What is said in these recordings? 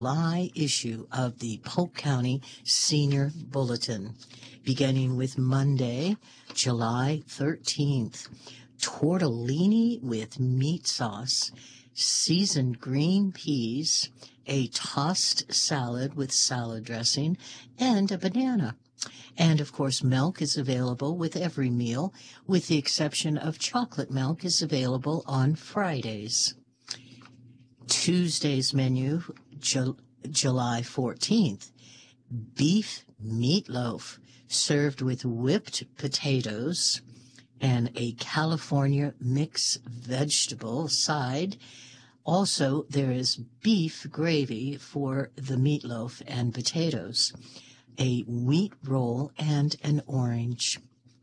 July issue of the Polk County Senior Bulletin, beginning with Monday, July 13th. Tortellini with meat sauce, seasoned green peas, a tossed salad with salad dressing, and a banana. And, of course, milk is available with every meal, with the exception of chocolate milk is available on Fridays. Tuesday's menu, July 14th, beef meatloaf served with whipped potatoes and a California mixed vegetable side. Also, there is beef gravy for the meatloaf and potatoes, a wheat roll, and an orange.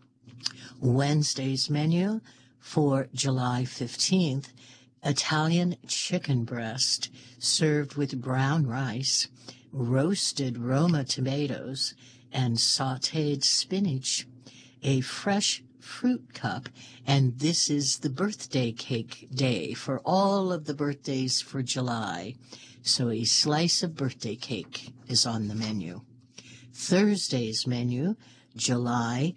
Wednesday's menu for July 15th, Italian chicken breast served with brown rice, roasted Roma tomatoes, and sautéed spinach, a fresh fruit cup, and this is the birthday cake day for all of the birthdays for July. So a slice of birthday cake is on the menu. Thursday's menu, July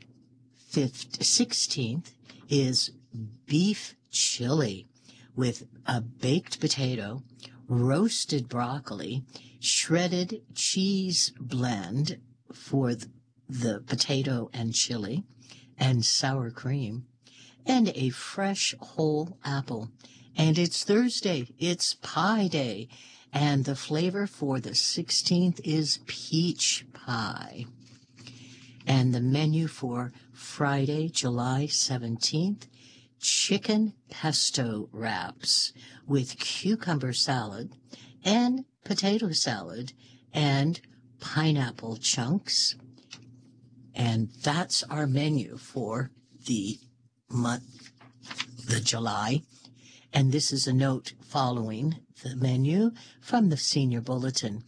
16th, is beef chili with a baked potato, roasted broccoli, shredded cheese blend for the potato and chili, and sour cream, and a fresh whole apple. And it's Thursday, it's pie day, and the flavor for the 16th is peach pie. And the menu for Friday, July 17th, chicken pesto wraps with cucumber salad and potato salad and pineapple chunks. And that's our menu for the month, the July. And this is a note following the menu from the Senior Bulletin.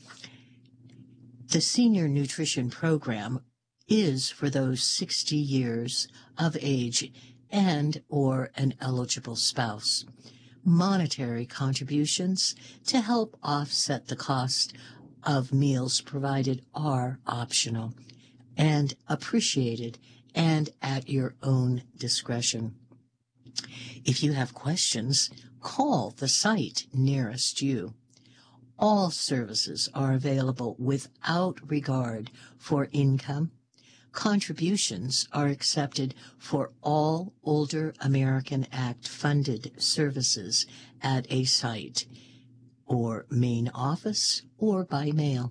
The Senior Nutrition Program is for those 60 years of age and or an eligible spouse. Monetary contributions to help offset the cost of meals provided are optional and appreciated and at your own discretion. If you have questions, call the site nearest you. All services are available without regard for income. Contributions are accepted for all Older American Act funded services at a site or main office or by mail.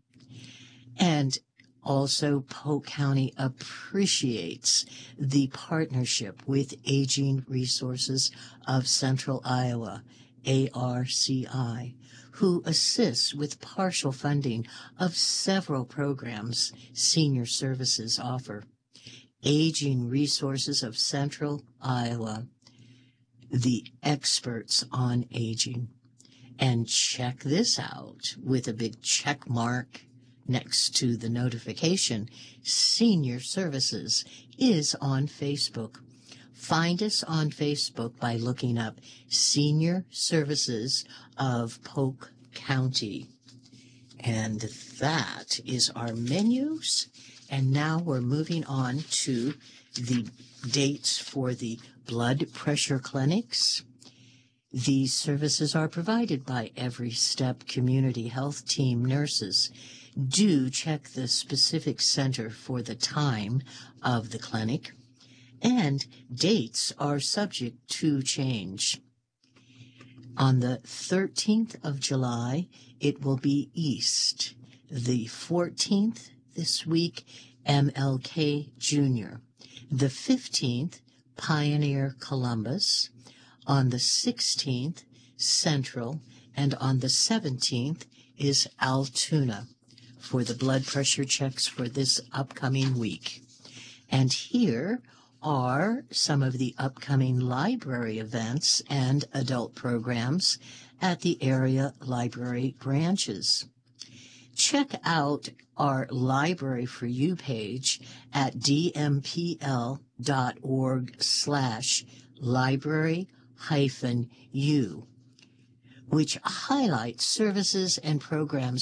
And also, Polk County appreciates the partnership with Aging Resources of Central Iowa, ARCI, who assists with partial funding of several programs senior services offer. Aging Resources of Central Iowa, the experts on aging. And check this out with a big check mark next to the notification. Senior Services is on Facebook. Find us on Facebook by looking up Senior Services of Polk County. And that is our menus. And now we're moving on to the dates for the blood pressure clinics. These services are provided by Every Step Community Health Team nurses. Do check the specific center for the time of the clinic, and dates are subject to change. On the 13th of July, it will be East. The 14th this week, MLK Jr. The 15th, Pioneer Columbus. On the 16th, Central, and on the 17th is Altoona for the blood pressure checks for this upcoming week. And here are some of the upcoming library events and adult programs at the area library branches. Check out our Library for You page at dmpl.org/library-u which highlights services and programs